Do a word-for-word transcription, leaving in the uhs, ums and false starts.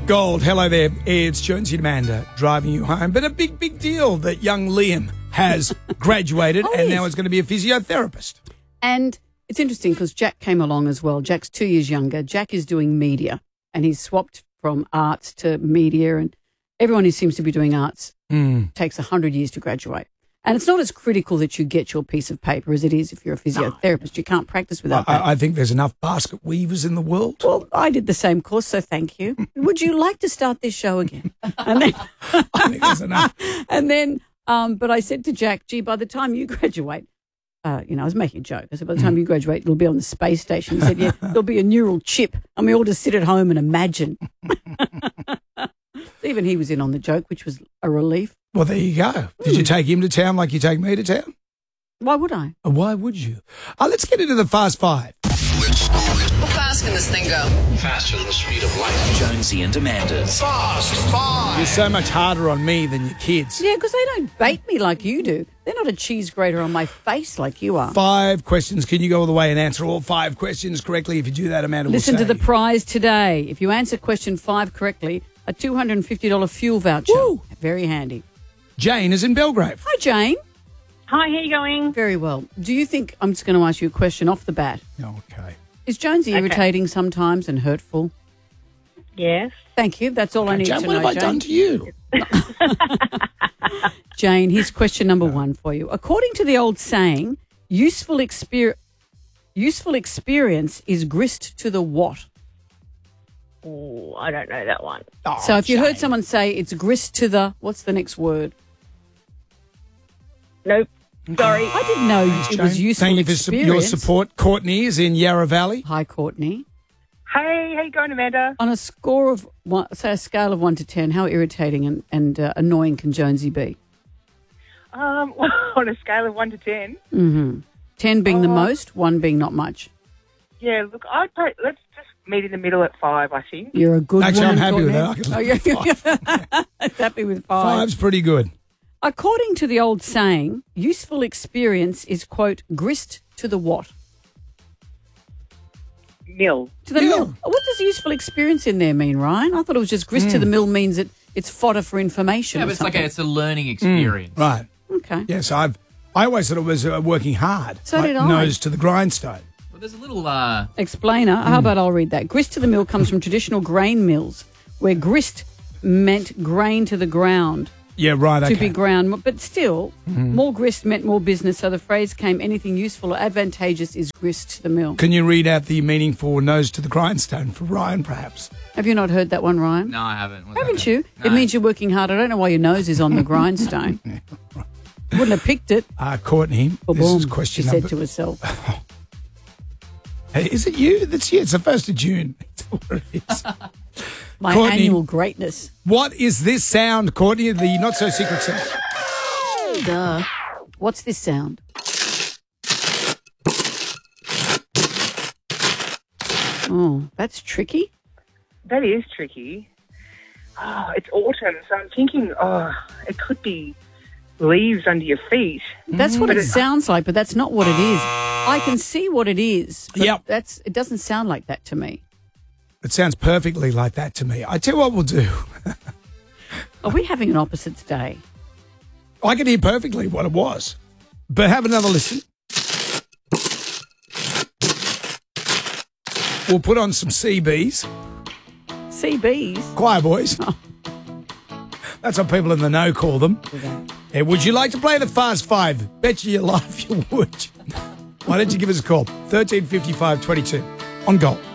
Gold, hello there. It's Jonesy and Amanda driving you home. But a big, big deal that young Liam has graduated Oh, and yes. now is going to be a physiotherapist. And it's interesting because Jack came along as well. Jack's two years younger. Jack is doing media and he's swapped from arts to media, and everyone who seems to be doing arts Mm. takes one hundred years to graduate. And it's not as critical that you get your piece of paper as it is if you're a physiotherapist. You can't practice without that. I, I think there's enough basket weavers in the world. Well, I did the same course, so thank you. Would you like to start this show again? And then, I think there's enough. and then um, but I said to Jack, gee, by the time you graduate, uh, you know, I was making a joke. I said, by the time you graduate, it'll be on the space station. He said, yeah, there'll be a neural chip, and we all just sit at home and imagine. Even he was in on the joke, which was a relief. Well, there you go. Did you take him to town like you take me to town? Why would I? And why would you? Uh, let's get into the Fast Five. How fast can this thing go? Faster than the speed of light. Jonesy and Amanda's Fast Five. You're so much harder on me than your kids. Yeah, because they don't bait me like you do. They're not a cheese grater on my face like you are. Five questions. Can you go all the way and answer all five questions correctly? If you do that, Amanda will Listen say. to the prize today. If you answer question five correctly, a two hundred fifty dollars fuel voucher. Woo. Very handy. Jane is in Belgrave. Hi, Jane. Hi, how you going? Very well. Do you think, I'm just going to ask you a question off the bat. Okay. Is Jonesy Okay. irritating sometimes and hurtful? Yes. Thank you. That's all I need Jane, to what know, have I Jane. done to you? Jane, here's question number one for you. According to the old saying, useful, exper- useful experience is grist to the what? Oh, I don't know that one. Oh, So if you heard Jane. someone say it's grist to the, what's the next word? Nope. Sorry. I didn't know it was Jane, useful thank you for su- experience. your support. Courtney is in Yarra Valley. Hi, Courtney. Hey, how you going, Amanda? On a score of, one, say a scale of one to ten, how irritating and, and uh, annoying can Jonesy be? Um, on a scale of one to ten. Mm-hmm. ten being the Oh. most, one being not much. Yeah, look, I'd pay, let's just meet in the middle at five, I think. You're a good Actually, I'm woman, happy with Courtney. that. I can Oh, live you're, with you're happy with five. Five's pretty good. According to the old saying, useful experience is, quote, grist to the what? Mill. To the Mill. mill. What does useful experience in there mean, Ryan? I thought it was just grist to the mill means that it's fodder for information. Yeah, or but it's like something. a, it's a learning experience. Right. Okay. Yes, I've. I always thought it was uh, working hard. So like did I. Nose to the grindstone. Well, there's a little. Uh, Explainer. How about I'll read that? Grist to the mill comes from traditional grain mills, where grist meant grain to the ground Yeah, right. Okay. to be ground. But still, more grist meant more business. So the phrase came, anything useful or advantageous is grist to the mill. Can you read out the meaning for nose to the grindstone for Ryan, perhaps? Have you not heard that one, Ryan? no, I haven't. What's Haven't that? you? No. It means you're working hard. I don't know why your nose is on the grindstone. Wouldn't have picked it. Uh, Courtney, Boom, this is boom, question she number. said to herself. Hey, is it you? That's you. It's the first of June. That's what it is. My Courtney. annual greatness. What is this sound, Courtney? The not so secret sound. Duh. What's this sound? Oh, that's tricky. That is tricky. Oh, it's autumn, so I'm thinking, oh, it could be leaves under your feet. That's what But it it- sounds like, but that's not what it is. I can see what it is. But Yep. That's it doesn't sound like that to me. It sounds perfectly like that to me. I tell you what we'll do. Are we having an opposites day? I can hear perfectly what it was. But have another listen. We'll put on some C Bs. C Bs. Choir boys. That's what people in the know call them. Hey, would you like to play the Fast Five? Bet you your life you would. Why don't you give us a call? thirteen fifty-five twenty-two on Gold.